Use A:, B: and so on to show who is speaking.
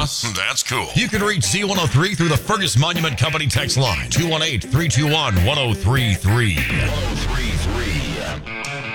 A: boss.
B: That's cool.
A: You can reach Z103 through the Fergus Monument Company text line, 218-321-1033.